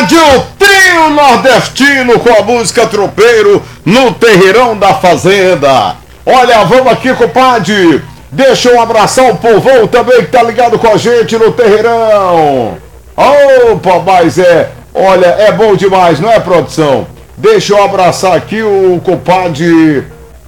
compadre, o trio nordestino com a música Tropeiro no Terreirão da Fazenda. Olha, vamos aqui, compadre. Deixa eu abraçar o povão também que tá ligado com a gente no Terreirão. Opa, mas olha, é bom demais, não é, produção? Deixa eu abraçar aqui o compadre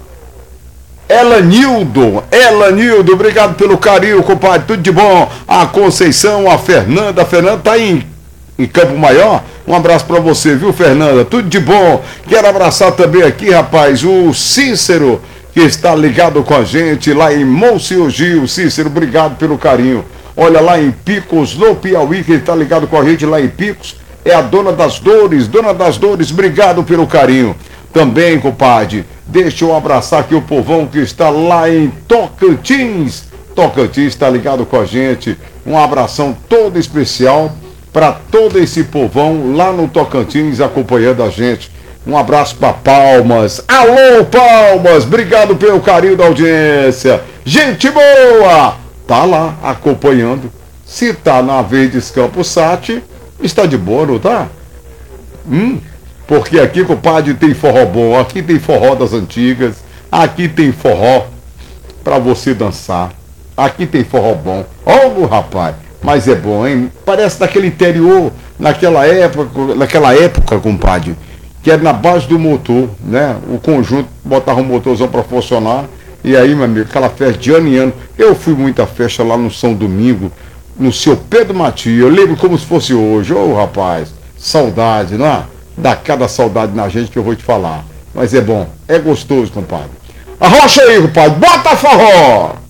Elanildo, obrigado pelo carinho, compadre, tudo de bom. A Conceição, a Fernanda tá em Campo Maior. Um abraço pra você, viu, Fernanda? Tudo de bom. Quero abraçar também aqui, rapaz, o Cícero, que está ligado com a gente lá em Monsenhor Gil. Cícero, obrigado pelo carinho. Olha, lá em Picos, no Piauí, que está ligado com a gente lá em Picos, é a Dona das Dores, obrigado pelo carinho. Também, compadre, deixa eu abraçar aqui o povão que está lá em Tocantins. Tocantins está ligado com a gente. Um abração todo especial para todo esse povão lá no Tocantins acompanhando a gente. Um abraço para Palmas. Alô, Palmas, obrigado pelo carinho da audiência. Gente boa, tá lá acompanhando. Se tá na Verdes Campos Sat, está de boa, não tá? Porque aqui, compadre, tem forró bom, aqui tem forró das antigas, aqui tem forró pra você dançar, aqui tem forró bom. Ô, rapaz, mas é bom, hein? Parece daquele interior, naquela época, compadre, que era na base do motor, né? O conjunto botava um motorzão pra funcionar, e aí, meu amigo, aquela festa de ano em ano. Eu fui muita festa lá no São Domingo, no seu Pedro Matias, eu lembro como se fosse hoje. Ô, rapaz, saudade, não é? Dá cada saudade na gente que eu vou te falar. Mas é bom, é gostoso, compadre. Arrocha aí, compadre, bota forró!